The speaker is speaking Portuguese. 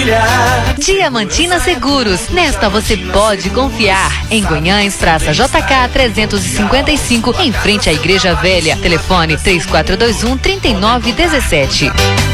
brilhar. Diamantina Seguros, nesta você pode confiar. Em Guanhães, Praça JK 355, em frente à Igreja Velha. Telefone 3421-3917.